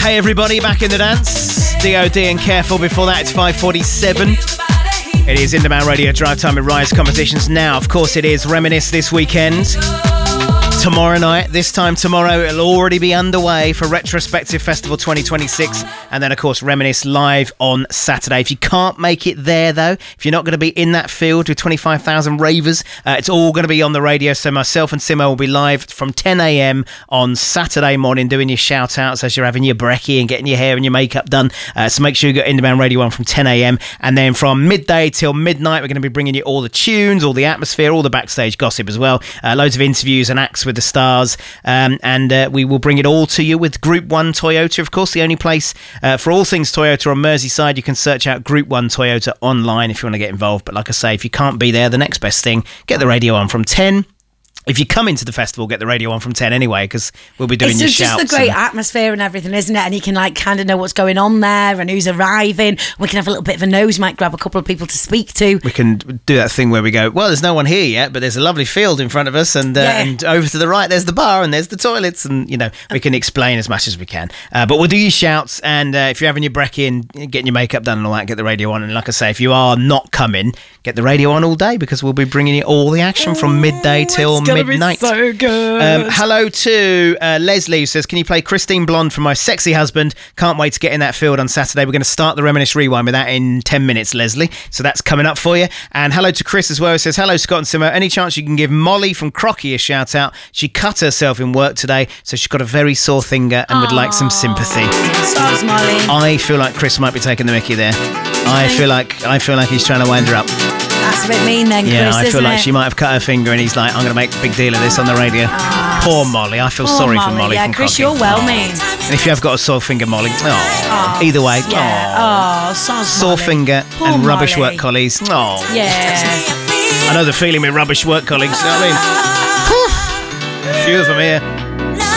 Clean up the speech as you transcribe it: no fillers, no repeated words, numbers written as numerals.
Hey everybody, back in the dance. DOD and Careful. Before that, it's 5:47. It is Indie Radio Drive Time and Rise competitions now. Of course, it is Reminisce this weekend. Tomorrow night, this time tomorrow, it'll already be underway for Retrospective Festival 2026. And then, of course, Reminisce live on Saturday. If you can't make it there, though, if you're not going to be in that field with 25,000 ravers, it's all going to be on the radio. So myself and Simo will be live from 10 a.m. on Saturday morning doing your shout-outs as you're having your brekkie and getting your hair and your makeup done. So make sure you got Indie Radio 1 from 10 a.m. And then from midday till midnight, we're going to be bringing you all the tunes, all the atmosphere, all the backstage gossip as well. Loads of interviews and acts with the stars, and we will bring it all to you with Group 1 Toyota, of course, the only place for all things Toyota on Merseyside. You can search out Group 1 Toyota online if you want to get involved, but like I say, if you can't be there, the next best thing, get the radio on from 10. If you come into the festival, get the radio on from 10 anyway, because we'll be doing your shouts. It's just a great atmosphere and everything, isn't it? And you can kind of know what's going on there and who's arriving. We can have a little bit of a nose, might grab a couple of people to speak to. We can do that thing where we go, well, there's no one here yet, but there's a lovely field in front of us, and over to the right, there's the bar and there's the toilets, and, we can explain as much as we can. But we'll do your shouts, and if you're having your brekkie and getting your makeup done and all that, get the radio on. And like I say, if you are not coming, get the radio on all day, because we'll be bringing you all the action from midday till midnight. So good. Hello to Leslie, who says, can you play Christine Blonde for my sexy husband? Can't wait to get in that field on Saturday. We're going to start the Reminisce Rewind with that in 10 minutes, Leslie. So that's coming up for you. And hello to Chris as well, who says, hello, Scott and Simo. Any chance you can give Molly from Crocky a shout out? She cut herself in work today, so she's got a very sore finger and would like some sympathy. Sounds Molly. I feel like Chris might be taking the mickey there. I feel like he's trying to wind her up. That's a bit mean then, Chris, I feel like it? she might have cut her finger and he's like, I'm going to make a big deal of this on the radio. Poor Molly. I feel sorry for Molly from Chris, Crocky. you're well mean. And if you have got a sore finger, Molly, either way. Sore finger Poor and rubbish Molly. work colleagues. Oh. Yeah. I know the feeling with rubbish work colleagues. You know what I mean? A few of them here.